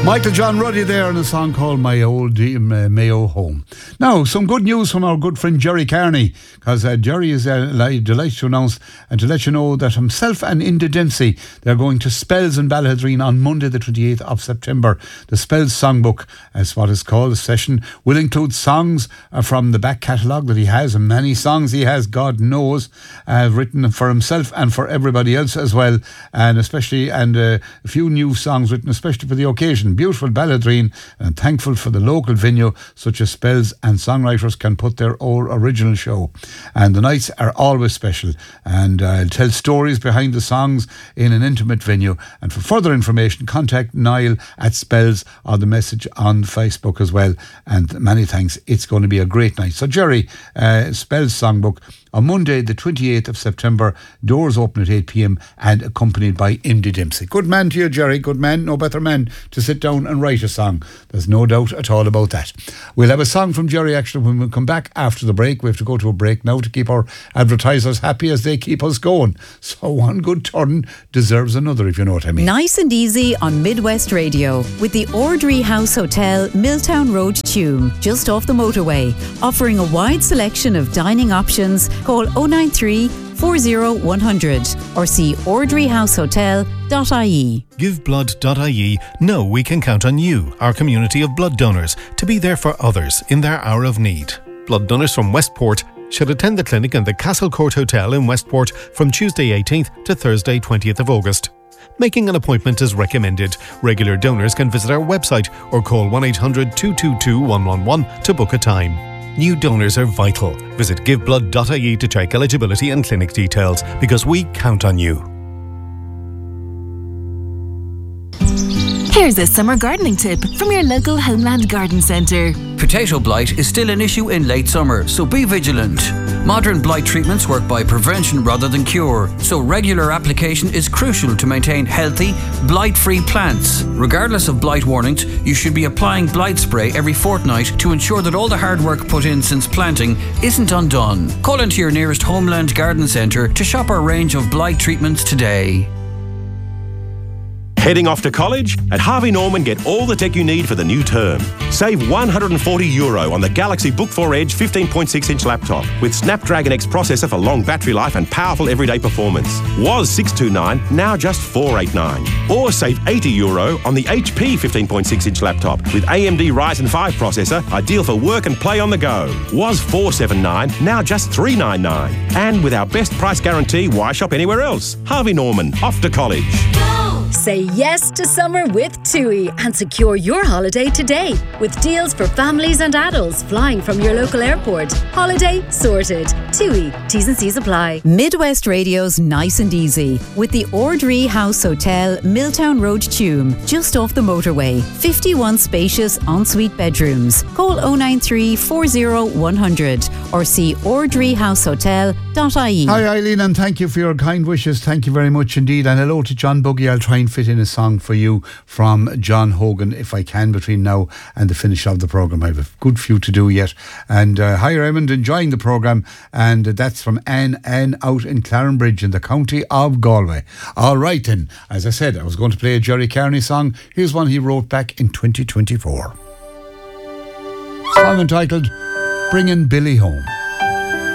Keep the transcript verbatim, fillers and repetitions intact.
Michael John Ruddy there in a song called My Old uh, Mayo Home. Now, some good news from our good friend Jerry Carney, because uh, Jerry is uh, delighted to announce and to let you know that himself and Enda Dempsey, they're going to Spells in Ballahadreen on Monday the twenty-eighth of September. The Spells Songbook, as what is called, the session will include songs uh, from the back catalogue that he has, and many songs he has, God knows, uh, written for himself and for everybody else as well, and especially, and uh, a few new songs written especially for the occasion. Beautiful Ballahadreen, and thankful for the local venue such as Spells, and songwriters can put their own original show. And the nights are always special, and I'll uh, tell stories behind the songs in an intimate venue. And for further information, contact Niall at Spells or the message on Facebook as well. And many thanks. It's going to be a great night. So Jerry, uh, Spells Songbook on Monday the twenty-eighth of September, doors open at eight p.m. and accompanied by Enda Dempsey. Good man to you, Jerry, good man, no better man to sit down and write a song. There's no doubt at all about that. We'll have a song from Jerry actually when we come back after the break. We have to go to a break now to keep our advertisers happy as they keep us going. So one good turn deserves another, if you know what I mean. Nice and easy on Midwest Radio with the Ordry House Hotel, Milltown Road, Tuam, just off the motorway, offering a wide selection of dining options. Call oh nine three, four oh one hundred or see ordry house hotel dot I E. give blood dot I E know we can count on you, our community of blood donors, to be there for others in their hour of need. Blood donors from Westport should attend the clinic in the Castle Court Hotel in Westport from Tuesday eighteenth to Thursday twentieth of August. Making an appointment is recommended. Regular donors can visit our website or call one eight hundred, two two two, one one one to book a time. New donors are vital. Visit give blood dot I E to check eligibility and clinic details, because we count on you. Here's a summer gardening tip from your local Homeland Garden Centre. Potato blight is still an issue in late summer, so be vigilant. Modern blight treatments work by prevention rather than cure, so regular application is crucial to maintain healthy, blight-free plants. Regardless of blight warnings, you should be applying blight spray every fortnight to ensure that all the hard work put in since planting isn't undone. Call into your nearest Homeland Garden Centre to shop our range of blight treatments today. Heading off to college? At Harvey Norman, get all the tech you need for the new term. Save one hundred forty euro on the Galaxy Book four Edge fifteen point six inch laptop with Snapdragon X processor for long battery life and powerful everyday performance. Was six twenty-nine, now just four eighty-nine. Or save eighty euro on the H P fifteen point six inch laptop with A M D Ryzen five processor, ideal for work and play on the go. Was four seventy-nine, now just three ninety-nine. And with our best price guarantee, why shop anywhere else? Harvey Norman, off to college. Say yes to summer with TUI and secure your holiday today with deals for families and adults flying from your local airport. Holiday sorted. TUI. T's and C's apply. Midwest Radio's Nice and Easy with the Ordry House Hotel, Milltown Road, Tuam, just off the motorway. fifty-one spacious ensuite bedrooms. Call oh nine three, four oh one hundred or see ordry house hotel dot I E. Hi Eileen, and thank you for your kind wishes. Thank you very much indeed. And hello to John Buggy. I'll try and fit in a song for you from John Hogan if I can between now and the finish of the programme. I have a good few to do yet. And uh, hi Raymond, enjoying the programme. And uh, that's from Anne Anne out in Clarenbridge in the county of Galway. All right then, as I said, I was going to play a Jerry Carney song. Here's one he wrote back in twenty twenty-four. Song entitled Bringin' Billy Home.